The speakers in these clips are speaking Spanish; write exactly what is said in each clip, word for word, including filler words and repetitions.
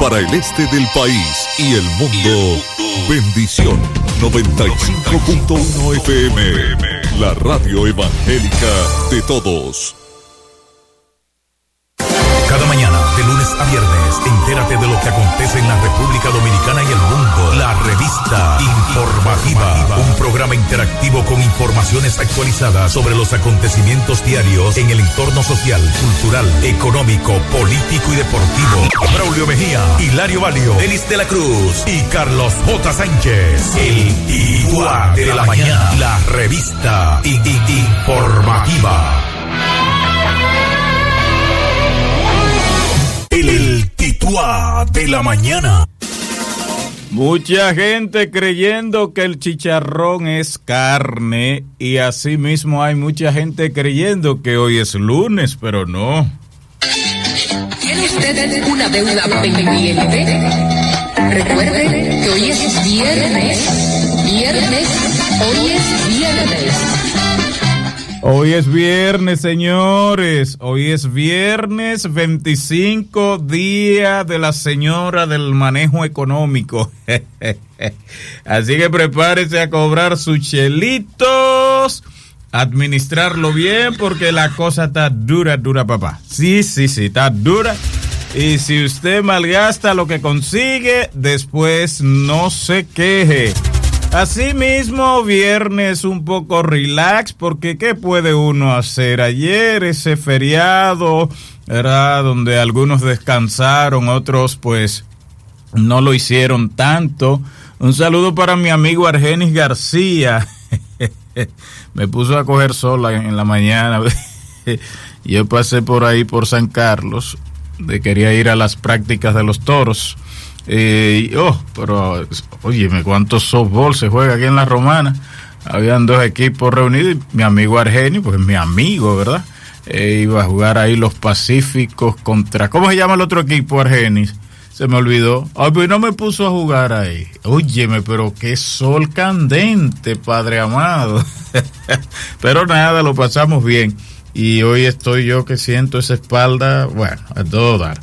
para el este del país y el mundo. Bendición noventa y cinco punto uno F M, la radio evangélica de todos. Cada mañana, de lunes a viernes, entérate de lo que acontece en la República Dominicana y el mundo. La revista Informativa, un programa interactivo con informaciones actualizadas sobre los acontecimientos diarios en el entorno social, cultural, económico, político y deportivo. Braulio Mejía, Hilario Valio, Denis de la Cruz y Carlos J. Sánchez. El Tituá de la mañana, la revista Informativa. El Tituá de la mañana. Mucha gente creyendo que el chicharrón es carne y asimismo hay mucha gente creyendo que hoy es lunes, pero no. ¿Tiene usted una deuda pendiente? Recuerde que hoy es viernes. Viernes, hoy es viernes. Hoy es viernes, señores. Hoy es viernes veinticinco, día de la señora del manejo económico. Así que prepárese a cobrar sus chelitos, administrarlo bien, porque la cosa está dura, dura, papá. Sí, sí, sí, está dura. Y si usted malgasta lo que consigue, después no se queje. Asimismo, viernes un poco relax, porque ¿qué puede uno hacer? Ayer ese feriado era donde algunos descansaron, otros pues no lo hicieron tanto. Un saludo para mi amigo Argenis García. Me puso a coger sola en la mañana. Yo pasé por ahí por San Carlos, de quería ir a las prácticas de los toros. Eh, oh, pero óyeme, cuántos softball se juega aquí en La Romana. Habían dos equipos reunidos y mi amigo Argenio, pues mi amigo, ¿verdad? Eh, iba a jugar ahí los Pacíficos contra, ¿cómo se llama el otro equipo, Argenis? Se me olvidó. Ay, pues no me puso a jugar ahí. Óyeme, pero qué sol candente, padre amado. Pero nada, lo pasamos bien. Y hoy estoy yo que siento esa espalda, bueno, a todo dar.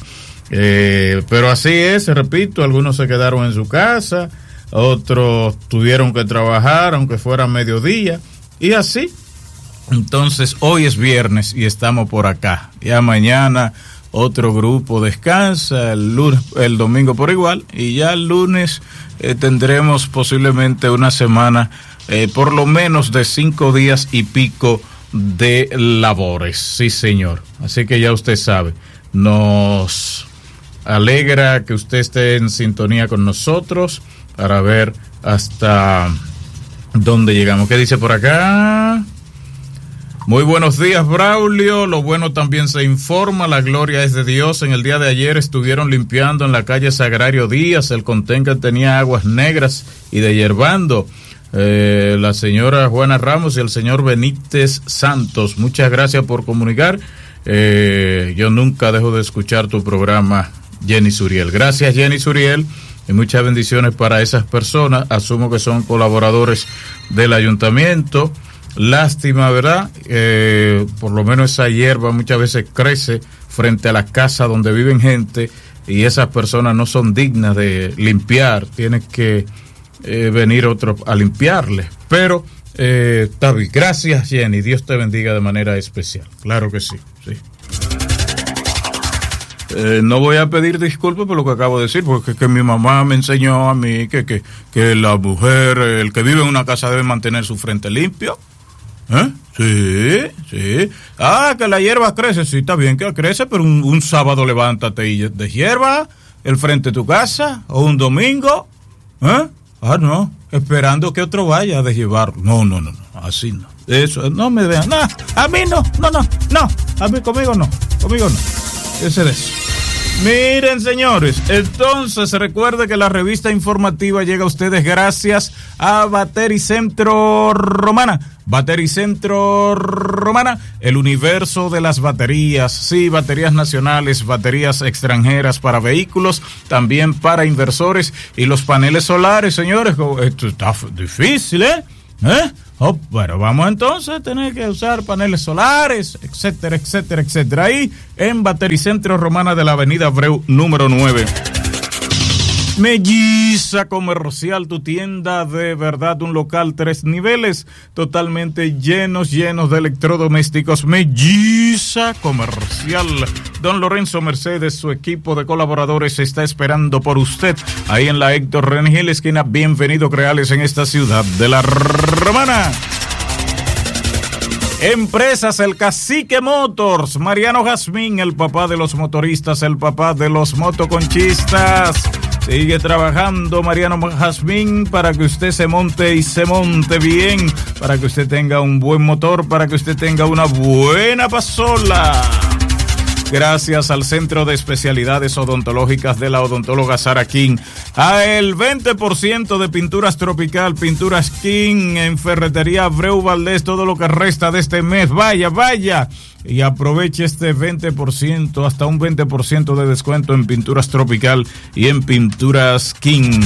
Eh, pero así es, repito, algunos se quedaron en su casa, otros tuvieron que trabajar, aunque fuera mediodía, y así. Entonces, hoy es viernes y estamos por acá. Ya mañana otro grupo descansa, el lunes, el domingo por igual, y ya el lunes eh, tendremos posiblemente una semana, eh, por lo menos de cinco días y pico de labores. Sí, señor. Así que ya usted sabe, nos alegra que usted esté en sintonía con nosotros para ver hasta dónde llegamos. ¿Qué dice por acá? Muy buenos días, Braulio. Lo bueno también se informa. La gloria es de Dios. En el día de ayer estuvieron limpiando en la calle Sagrario Díaz. El contenga tenía aguas negras y de hierbando. Eh, la señora Juana Ramos y el señor Benítez Santos. Muchas gracias por comunicar. Eh, yo nunca dejo de escuchar tu programa, Jenny Suriel. Gracias, Jenny Suriel, y muchas bendiciones para esas personas. Asumo que son colaboradores del ayuntamiento. Lástima, ¿verdad? Eh, por lo menos esa hierba muchas veces crece frente a la casa donde viven gente y esas personas no son dignas de limpiar. Tiene que eh, venir otro a limpiarles. Pero eh, está bien. Gracias, Jenny. Dios te bendiga de manera especial. Claro que sí, sí. Eh, no voy a pedir disculpas por lo que acabo de decir, porque que mi mamá me enseñó a mí que, que, que la mujer, el que vive en una casa debe mantener su frente limpio. ¿Eh? Sí, sí. Ah, que la hierba crece, sí, está bien que crece, pero un, un sábado levántate y de hierba el frente de tu casa, o un domingo, ¿eh? Ah, no, esperando que otro vaya a deshiervarlo. No, no, no, no, así no. Eso, no me vean, no, a mí no, no, no, no, a mí, conmigo no, conmigo no. Ese de eso. Miren, señores, entonces recuerde que la revista informativa llega a ustedes gracias a Batericentro Romana. Batericentro Romana, el universo de las baterías. Sí, baterías nacionales, baterías extranjeras para vehículos, también para inversores y los paneles solares, señores. Esto está difícil, ¿eh? ¿Eh? Oh, bueno, vamos entonces a tener que usar paneles solares, etcétera, etcétera, etcétera. Ahí en Batericentro Romana de la avenida Abreu número nueve. Melliza Comercial, tu tienda de verdad, un local tres niveles, totalmente llenos, llenos de electrodomésticos. Melliza Comercial. Don Lorenzo Mercedes, su equipo de colaboradores está esperando por usted ahí en la Héctor Rengel, esquina Bienvenido Creales, en esta ciudad de La Romana. Empresas El Cacique Motors, Mariano Jazmín, el papá de los motoristas, el papá de los motoconchistas. Sigue trabajando Mariano Jazmín para que usted se monte y se monte bien, para que usted tenga un buen motor, para que usted tenga una buena pasola. Gracias al Centro de Especialidades Odontológicas de la Odontóloga Sara King, a el veinte por ciento de Pinturas Tropical, Pinturas King, en Ferretería Abreu Valdés, todo lo que resta de este mes. Vaya, vaya, y aproveche este veinte por ciento, hasta un veinte por ciento de descuento en Pinturas Tropical y en Pinturas King.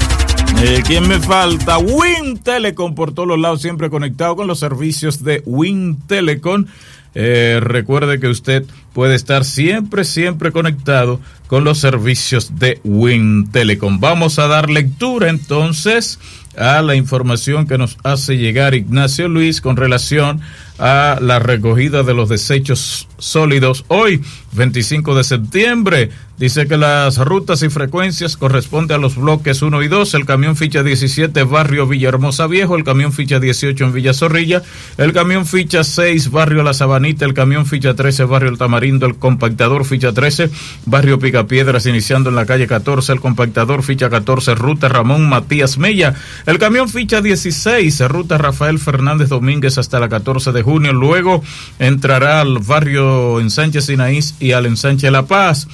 Eh, ¿Quién me falta? Win Telecom, por todos los lados, siempre conectado con los servicios de Win Telecom. Eh, recuerde que usted puede estar siempre, siempre conectado con los servicios de Win Telecom. Vamos a dar lectura entonces a la información que nos hace llegar Ignacio Luis con relación a la recogida de los desechos sólidos hoy, veinticinco de septiembre. Dice que las rutas y frecuencias corresponden a los bloques uno y dos, el camión ficha diecisiete, barrio Villahermosa Viejo, el camión ficha dieciocho en Villa Zorrilla, el camión ficha seis, barrio La Sabanita, el camión ficha trece, barrio El Tamarindo, el compactador ficha trece, barrio Picapiedras, iniciando en la calle catorce, el compactador ficha catorce, ruta Ramón Matías Mella, el camión ficha dieciséis, ruta Rafael Fernández Domínguez hasta la catorce de junio, luego entrará al barrio Ensanche Sinaí y al Ensanche La Paz.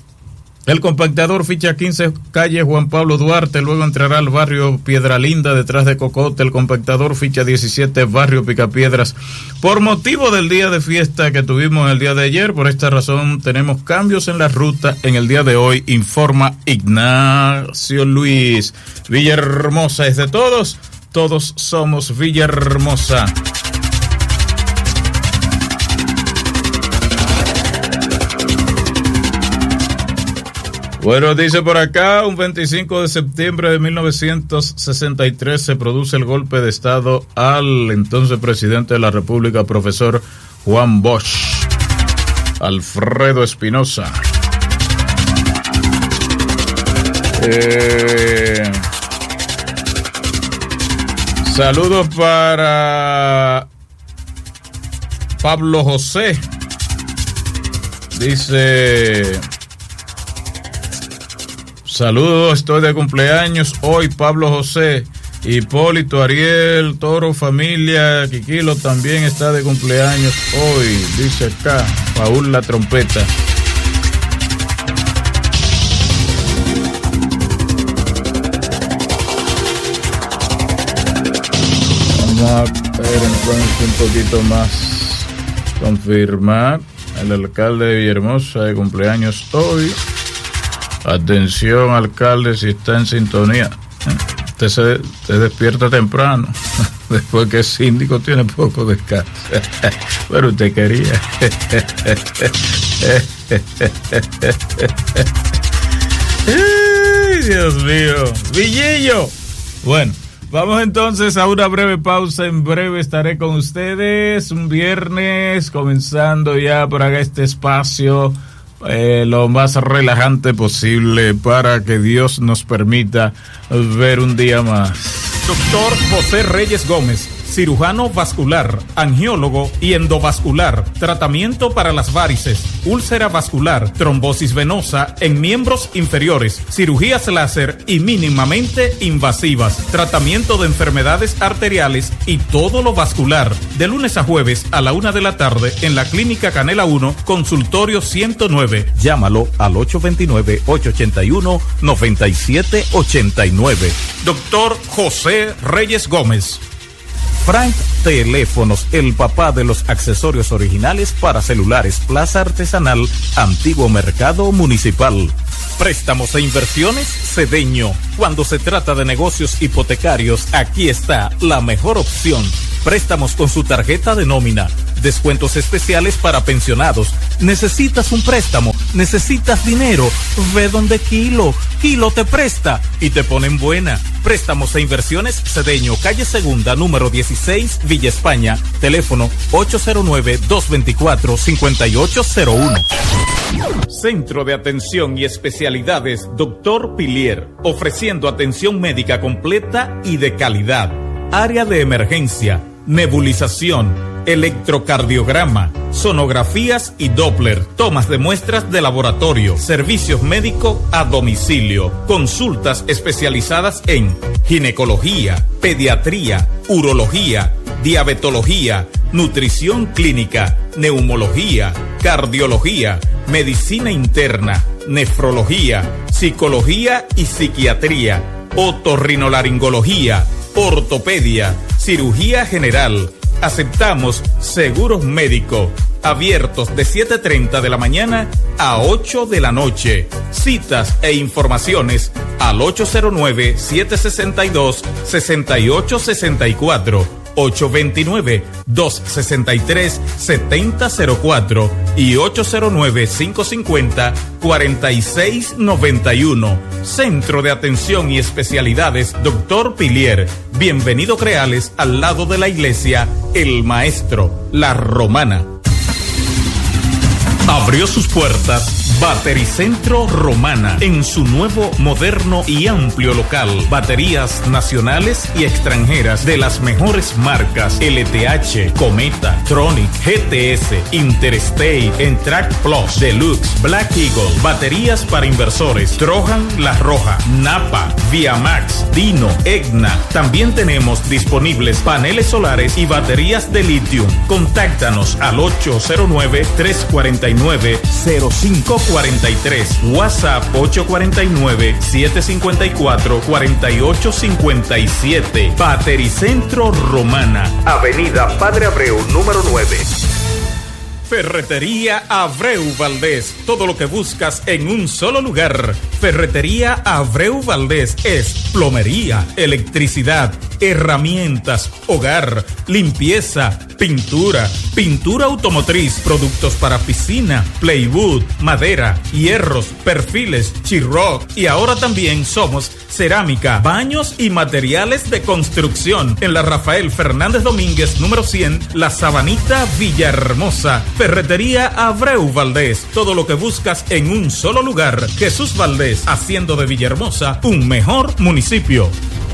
El compactador ficha quince, calle Juan Pablo Duarte, luego entrará al barrio Piedra Linda, detrás de Cocote. El compactador ficha diecisiete, barrio Picapiedras. Por motivo del día de fiesta que tuvimos el día de ayer, por esta razón tenemos cambios en la ruta en el día de hoy, informa Ignacio Luis. Villahermosa es de todos, todos somos Villahermosa. Bueno, dice por acá, un veinticinco de septiembre de mil novecientos sesenta y tres se produce el golpe de estado al entonces presidente de la República, profesor Juan Bosch, Alfredo Espinosa. Eh, saludos para Pablo José. Dice... Saludos, estoy de cumpleaños hoy, Pablo José, Hipólito, Ariel, Toro, familia, Quiquilo también está de cumpleaños hoy, dice acá, Paul la trompeta. Vamos a ver entonces un poquito más, confirmar, el alcalde de Villahermosa de cumpleaños hoy. Atención, alcalde, si está en sintonía. Usted se, se despierta temprano. Después que es síndico tiene poco descanso. Pero usted quería. Ay, Dios mío. Villillo. Bueno, vamos entonces a una breve pausa. En breve estaré con ustedes. Un viernes, comenzando ya por acá este espacio. Eh, lo más relajante posible para que Dios nos permita ver un día más. Doctor José Reyes Gómez, cirujano vascular, angiólogo y endovascular, tratamiento para las varices, úlcera vascular, trombosis venosa en miembros inferiores, cirugías láser y mínimamente invasivas, tratamiento de enfermedades arteriales y todo lo vascular, de lunes a jueves a la una de la tarde en la Clínica Canela uno, consultorio ciento nueve. Llámalo al ocho dos nueve, ocho ocho uno, nueve siete ocho nueve. Doctor José Reyes Gómez. Frank Teléfonos, el papá de los accesorios originales para celulares, Plaza Artesanal, Antiguo Mercado Municipal. Préstamos e inversiones, Cedeño. Cuando se trata de negocios hipotecarios, aquí está la mejor opción. Préstamos con su tarjeta de nómina. Descuentos especiales para pensionados. ¿Necesitas un préstamo? ¿Necesitas dinero? Ve donde Kilo. Kilo te presta y te ponen buena. Préstamos e inversiones Cedeño, calle Segunda, número dieciséis, Villa España. Teléfono ocho cero nueve, dos dos cuatro, cinco ocho cero uno. Centro de Atención y Especialidades Doctor Pilier, ofreciendo atención médica completa y de calidad. Área de emergencia, nebulización, electrocardiograma, sonografías y Doppler, tomas de muestras de laboratorio, servicios médicos a domicilio, consultas especializadas en ginecología, pediatría, urología, diabetología, nutrición clínica, neumología, cardiología, medicina interna, nefrología, psicología y psiquiatría, otorrinolaringología, ortopedia, cirugía general. Aceptamos seguros médicos, abiertos de siete y media de la mañana a ocho de la noche. Citas e informaciones al ocho cero nueve, siete seis dos, seis ocho seis cuatro, ocho dos nueve, dos seis tres, siete cero cero cuatro y ocho cero nueve, cinco cinco cero, cuatro seis nueve uno. Centro de Atención y Especialidades Doctor Pilier. Bienvenido Creales, al lado de la iglesia El Maestro, La Romana. Abrió sus puertas Batericentro Romana en su nuevo, moderno y amplio local. Baterías nacionales y extranjeras de las mejores marcas: L T H, Cometa, Tronic, G T S, Interstate, Entrac Plus, Deluxe, Black Eagle. Baterías para inversores: Trojan, La Roja, Napa, Viamax, Dino, Egna. También tenemos disponibles paneles solares y baterías de litio. Contáctanos al ocho cero nueve, tres cuatro nueve, cero cinco cuatro tres. WhatsApp ocho cuatro nueve, siete cinco cuatro, cuatro ocho cinco siete. Batericentro Romana, Avenida Padre Abreu, número nueve. Ferretería Abreu Valdés. Todo lo que buscas en un solo lugar. Ferretería Abreu Valdés es plomería, electricidad, herramientas, hogar, limpieza, pintura, pintura automotriz, productos para piscina, plywood, madera, hierros, perfiles, Chiroc, y ahora también somos cerámica, baños y materiales de construcción. En la Rafael Fernández Domínguez, número cien, La Sabanita, Villahermosa. Ferretería Abreu Valdés. Todo lo que buscas en un solo lugar. Jesús Valdés, haciendo de Villahermosa un mejor municipio.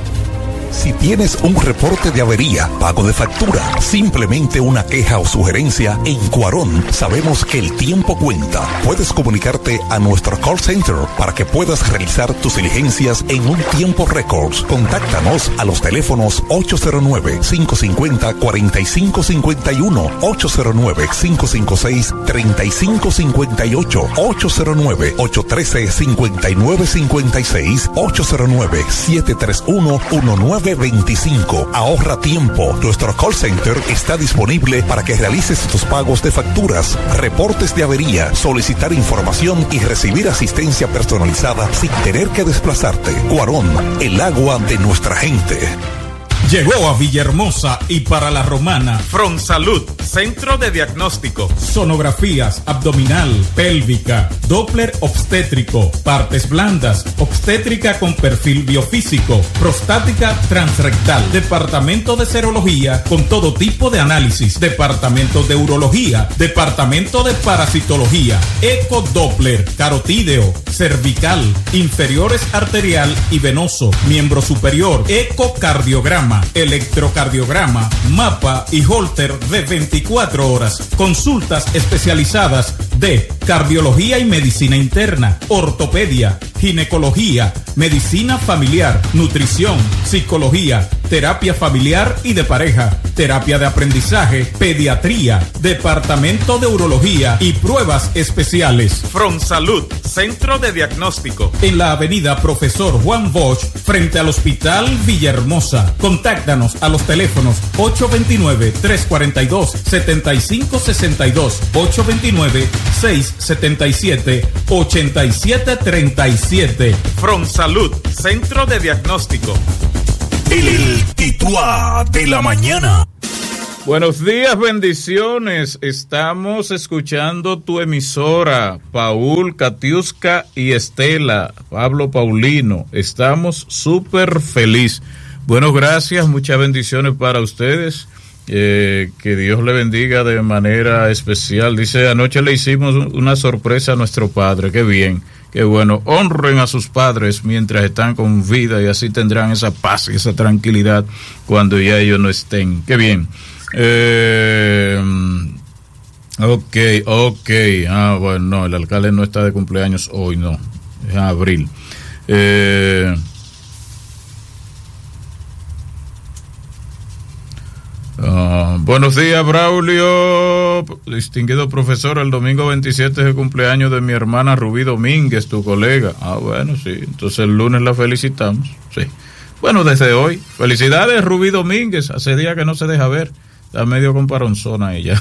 Si tienes un reporte de avería, pago de factura, simplemente una queja o sugerencia, en Cuarón sabemos que el tiempo cuenta. Puedes comunicarte a nuestro call center para que puedas realizar tus diligencias en un tiempo récord. Contáctanos a los teléfonos ocho cero nueve, cinco cinco cero, cuatro cinco cinco uno, ocho cero nueve, cinco cinco seis, tres cinco cinco ocho, ocho cero nueve, ocho uno tres, cinco nueve cinco seis, ocho cero nueve, siete tres uno, uno nueve veinticinco. Ahorra tiempo. Nuestro call center está disponible para que realices tus pagos de facturas, reportes de avería, solicitar información y recibir asistencia personalizada sin tener que desplazarte. Cuarón, el agua de nuestra gente. Llegó a Villahermosa y para La Romana Front Salud, centro de diagnóstico, sonografías abdominal, pélvica, Doppler obstétrico, partes blandas, obstétrica con perfil biofísico, prostática transrectal, departamento de serología con todo tipo de análisis, departamento de urología, departamento de parasitología, eco Doppler, carotídeo, cervical, inferiores arterial y venoso, miembro superior, ecocardiograma, electrocardiograma, mapa y holter de veinticuatro horas. Consultas especializadas de cardiología y medicina interna, ortopedia, ginecología, medicina familiar, nutrición, psicología, terapia familiar y de pareja, terapia de aprendizaje, pediatría, departamento de urología y pruebas especiales. Front Salud, centro de diagnóstico, en la avenida Profesor Juan Bosch, frente al Hospital Villahermosa. Contáctanos a los teléfonos ocho dos nueve, tres cuatro dos, siete cinco seis dos, ocho dos nueve, seis siete siete, ocho siete tres siete. Front Salud, centro de diagnóstico. El tituá de la mañana. Buenos días, bendiciones. Estamos escuchando tu emisora, Paul, Katiuska y Estela, Pablo Paulino. Estamos súper feliz. Bueno, gracias, muchas bendiciones para ustedes. Eh, que Dios le bendiga de manera especial. Dice, anoche le hicimos una sorpresa a nuestro padre. Qué bien, qué bueno. Honren a sus padres mientras están con vida y así tendrán esa paz y esa tranquilidad cuando ya ellos no estén. Qué bien. Eh, ok, ok. Ah, bueno, no, el alcalde no está de cumpleaños hoy, no. Es en abril. Eh... Uh, buenos días, Braulio, distinguido profesor. El domingo veintisiete es el cumpleaños de mi hermana Rubí Domínguez, tu colega. Ah, bueno, sí, entonces el lunes la felicitamos. Sí. Bueno, desde hoy, felicidades, Rubí Domínguez. Hace días que no se deja ver, está medio con paronzona ella.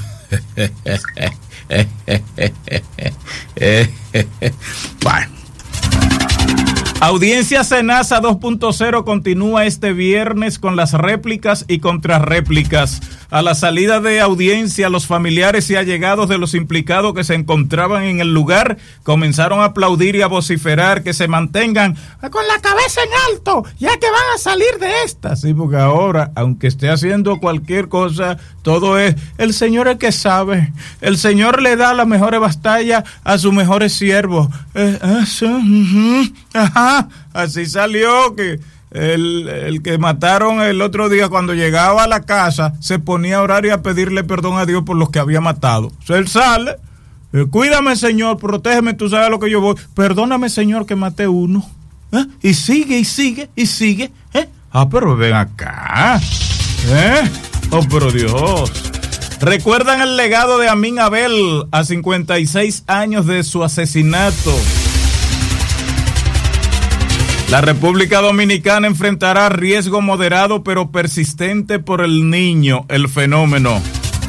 Bueno. Audiencia Senasa dos punto cero continúa este viernes con las réplicas y contrarréplicas. A la salida de audiencia, los familiares y allegados de los implicados que se encontraban en el lugar comenzaron a aplaudir y a vociferar que se mantengan con la cabeza en alto, ya que van a salir de esta. Sí, porque ahora, aunque esté haciendo cualquier cosa, todo es, el Señor es que sabe. El Señor le da las mejores batallas a sus mejores siervos. Eh, eso, uh-huh, ajá, así salió que... El, el que mataron el otro día, cuando llegaba a la casa, se ponía a orar y a pedirle perdón a Dios por los que había matado. O sea, él sale, eh, cuídame, Señor, protégeme, tú sabes lo que yo voy. Perdóname, Señor, que maté uno. ¿Eh? Y sigue, y sigue, y sigue. ¿Eh? Ah, pero ven acá. ¿Eh? Oh, pero Dios. ¿Recuerdan el legado de Amin Abel a cincuenta y seis años de su asesinato? La República Dominicana enfrentará riesgo moderado pero persistente por el Niño, el fenómeno.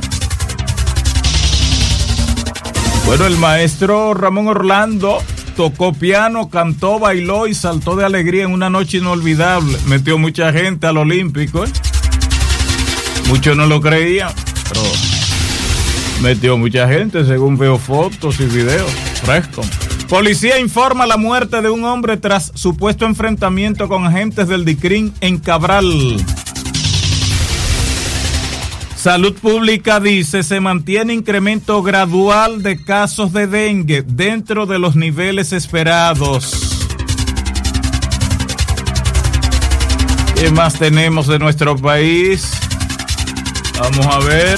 Bueno, el maestro Ramón Orlando tocó piano, cantó, bailó y saltó de alegría en una noche inolvidable. Metió mucha gente al Olímpico, ¿eh? Muchos no lo creían, pero metió mucha gente, según veo fotos y videos. Fresco. Policía informa la muerte de un hombre tras supuesto enfrentamiento con agentes del DICRIN en Cabral. Salud Pública dice se mantiene incremento gradual de casos de dengue dentro de los niveles esperados. ¿Qué más tenemos de nuestro país? Vamos a ver.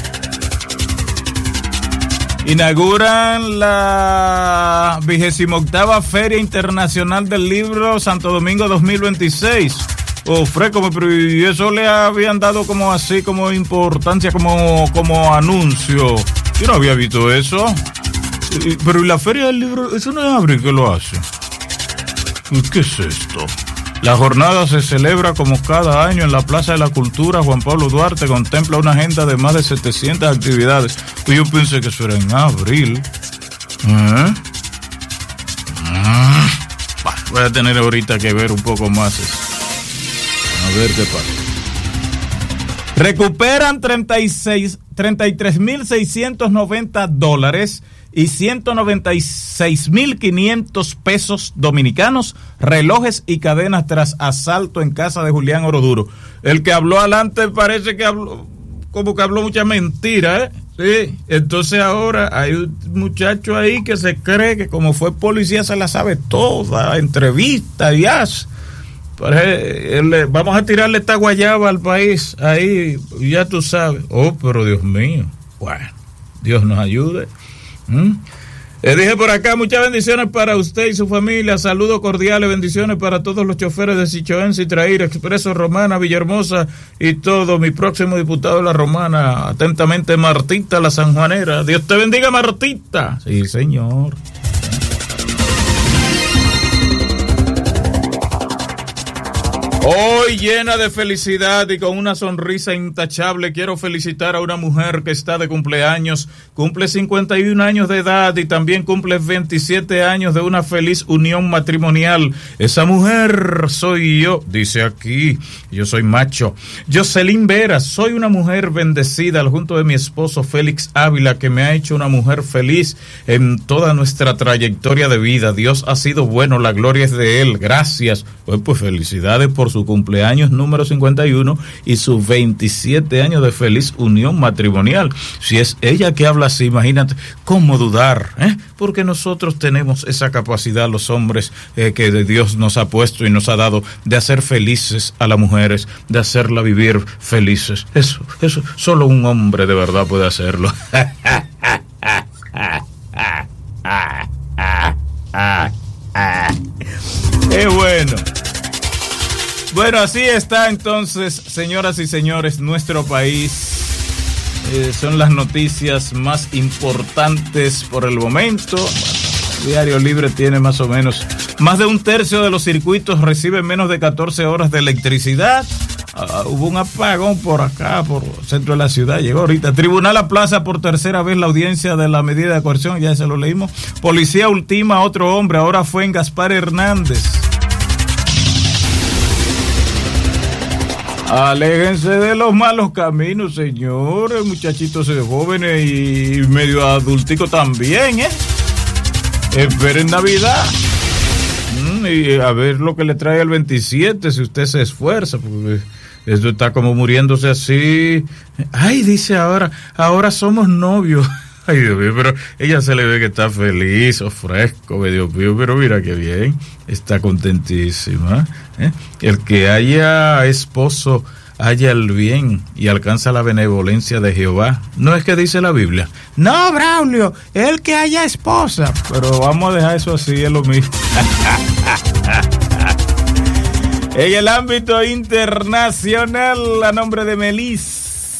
Inauguran la vigésima octava Feria Internacional del Libro Santo Domingo dos mil veintiséis. Oh, fresco, pero y eso le habían dado como así, como importancia, como, como anuncio. Yo no había visto eso. Pero ¿y la Feria del Libro? Eso no es abril que lo hace. ¿Qué es esto? La jornada se celebra como cada año en la Plaza de la Cultura. Juan Pablo Duarte contempla una agenda de más de setecientas actividades. Pues yo pensé que eso era en abril. ¿Eh? Ah, voy a tener ahorita que ver un poco más eso. A ver qué pasa. Recuperan treinta y seis, treinta y tres mil seiscientos noventa dólares y ciento noventa y seis mil quinientos pesos dominicanos, relojes y cadenas tras asalto en casa de Julián Oroduro. El que habló adelante parece que habló, como que habló mucha mentira, ¿eh? Sí, entonces ahora hay un muchacho ahí que se cree que como fue policía se la sabe toda, entrevista y hace. Vamos a tirarle esta guayaba al país, ahí ya tú sabes. Oh, pero Dios mío, bueno, Dios nos ayude. ¿Mm? Eh, dije por acá, muchas bendiciones para usted y su familia, saludos cordiales, bendiciones para todos los choferes de Sichoén, Citraíra, Expreso, Romana, Villahermosa y todo. Mi próximo diputado de la Romana, atentamente Martita, la sanjuanera. Dios te bendiga, Martita. Sí, señor. Hoy llena de felicidad y con una sonrisa intachable quiero felicitar a una mujer que está de cumpleaños, cumple cincuenta y un años de edad y también cumple veintisiete años de una feliz unión matrimonial. Esa mujer soy yo, dice aquí, yo soy macho. Jocelyn Vera, soy una mujer bendecida al junto de mi esposo Félix Ávila, que me ha hecho una mujer feliz en toda nuestra trayectoria de vida. Dios ha sido bueno, la gloria es de él, gracias. Pues, pues felicidades por su cumpleaños número cincuenta y uno y sus veintisiete años de feliz unión matrimonial. Si es ella que habla así, imagínate, ¿cómo dudar? ¿Eh? Porque nosotros tenemos esa capacidad, los hombres, eh, que Dios nos ha puesto y nos ha dado, de hacer felices a las mujeres, de hacerla vivir felices. Eso, eso, solo un hombre de verdad puede hacerlo. ¡Qué bueno! Bueno, así está entonces, señoras y señores, nuestro país. Eh, son las noticias más importantes por el momento. Bueno, Diario Libre tiene más o menos, más de un tercio de los circuitos reciben menos de catorce horas de electricidad. Uh, hubo un apagón por acá, por el centro de la ciudad, llegó ahorita. Tribunal aplaza por tercera vez la audiencia de la medida de coerción, ya se lo leímos. Policía ultima a otro hombre, ahora fue en Gaspar Hernández. Aléjense de los malos caminos, señores, muchachitos jóvenes y medio adulticos también, ¿eh? Esperen Navidad. Mm, y a ver lo que le trae el veintisiete, si usted se esfuerza, porque esto está como muriéndose así. Ay, dice ahora, ahora somos novios. Ay, Dios mío, pero ella se le ve que está feliz o fresco, Dios mío, pero mira qué bien, está contentísima. ¿Eh? El que haya esposo haya el bien y alcanza la benevolencia de Jehová. No es que dice la Biblia. No, Braulio, el que haya esposa. Pero vamos a dejar eso así, es lo mismo. En el ámbito internacional, a nombre de Melissa.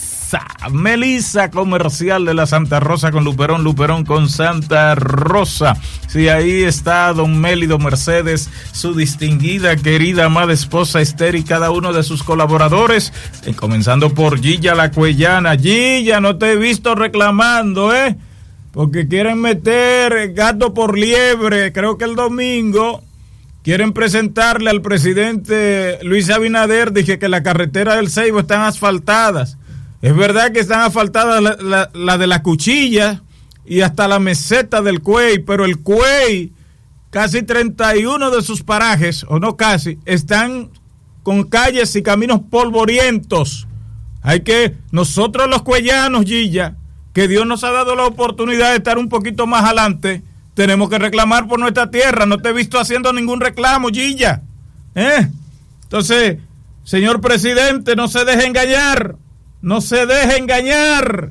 Melissa Comercial de la Santa Rosa con Luperón, Luperón con Santa Rosa. Sí, ahí está don Mélido Mercedes, su distinguida, querida, amada esposa Esther y cada uno de sus colaboradores, eh, comenzando por Gilla la Cuellana. Gilla, no te he visto reclamando, ¿eh? Porque quieren meter gato por liebre. Creo que el domingo quieren presentarle al presidente Luis Abinader, dije que la carretera del Ceibo están asfaltadas. Es verdad que están asfaltadas la, la, la de la Cuchilla y hasta la meseta del Cuey, pero el Cuey, casi treinta y uno de sus parajes, o no casi, están con calles y caminos polvorientos. Hay que, nosotros los cuellanos, Gilla, que Dios nos ha dado la oportunidad de estar un poquito más adelante, tenemos que reclamar por nuestra tierra. No te he visto haciendo ningún reclamo, Gilla. ¿Eh? Entonces, señor presidente, no se deje engañar. No se deje engañar.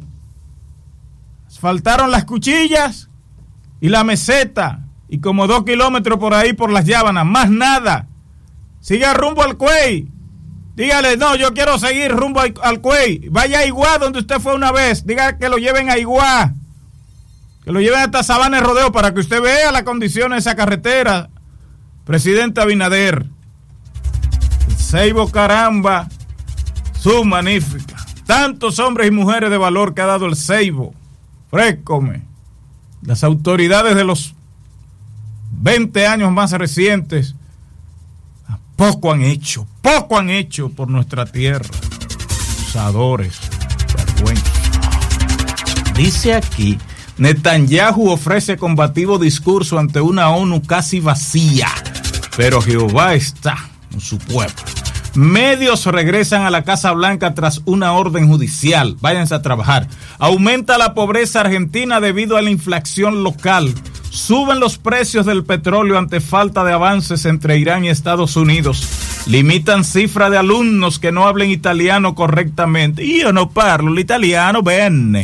Faltaron las Cuchillas y la meseta y como dos kilómetros por ahí por las Llábanas, más nada. Siga rumbo al Cuey. Dígale, no, yo quiero seguir rumbo al, al Cuey. Vaya a Iguá donde usted fue una vez. Diga que lo lleven a Iguá. Que lo lleven hasta Sabana de Rodeo para que usted vea la condición de esa carretera. Presidente Abinader. Ceibo, caramba. Su magnífica. Tantos hombres y mujeres de valor que ha dado el Ceibo. Frécome. Las autoridades de los veinte años más recientes poco han hecho, poco han hecho por nuestra tierra. Abusadores, vergüenza. Dice aquí, Netanyahu ofrece combativo discurso ante una ONU casi vacía, pero Jehová está con su pueblo. Medios regresan a la Casa Blanca tras una orden judicial. Váyanse a trabajar. Aumenta la pobreza argentina debido a la inflación local. Suben los precios del petróleo ante falta de avances entre Irán y Estados Unidos. Limitan cifra de alumnos que no hablen italiano correctamente. Io no parlo l'italiano bene.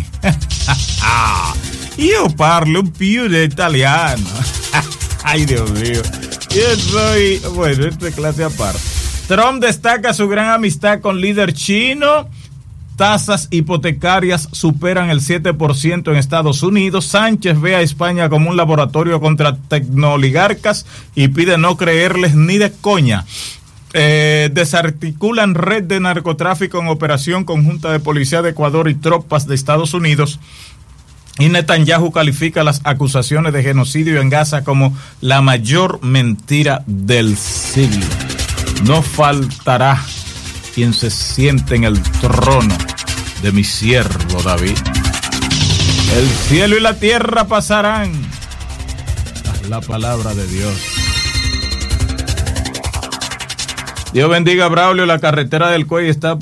Io parlo un più de italiano. Ay, Dios mío. Yo soy... Bueno, esto es clase aparte. Trump destaca su gran amistad con líder chino. Tasas hipotecarias superan el siete por ciento en Estados Unidos. Sánchez ve a España como un laboratorio contra tecnooligarcas y pide no creerles ni de coña. Eh, desarticulan red de narcotráfico en operación conjunta de Policía de Ecuador y tropas de Estados Unidos. Y Netanyahu califica las acusaciones de genocidio en Gaza como la mayor mentira del siglo. No faltará quien se siente en el trono de mi siervo David. El cielo y la tierra pasarán. La palabra de Dios. Dios bendiga a Braulio. La carretera del Cuey está